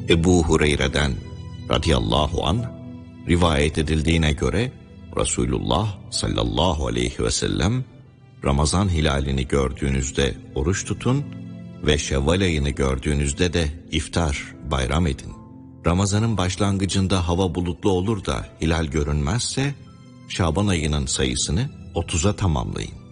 Ebu Hureyre'den radıyallahu anh rivayet edildiğine göre Resulullah sallallahu aleyhi ve sellem Ramazan hilalini gördüğünüzde oruç tutun ve Şevval ayını gördüğünüzde de iftar, bayram edin. Ramazanın başlangıcında hava bulutlu olur da hilal görünmezse Şaban ayının sayısını 30'a tamamlayın.